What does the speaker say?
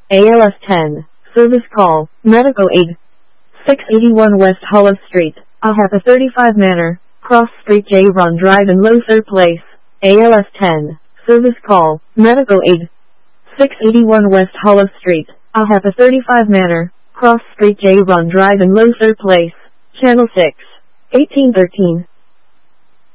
ALS 10. Service call. Medical aid. 681 West Hollis Street, Ahapa 35 Manor, Cross Street J. Run Drive in Lothar Place. ALS 10. Service call. Medical aid. 681 West Hollis Street, Ahapa 35 Manor, Cross Street J. Run Drive in Lothar Place. Channel 6. 1813.